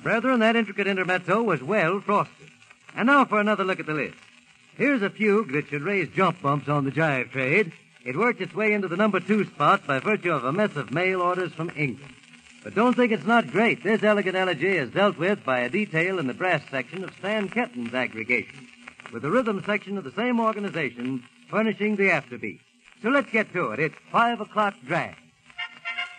Brethren, that intricate intermezzo was well frosted. And now for another look at the list. Here's a fugue that should raise jump bumps on the jive trade. It worked its way into the number 2 spot by virtue of a mess of mail orders from England. But don't think it's not great. This elegant elegy is dealt with by a detail in the brass section of Stan Kenton's aggregation, with the rhythm section of the same organization furnishing the afterbeat. So let's get to it. It's 5 o'clock drag.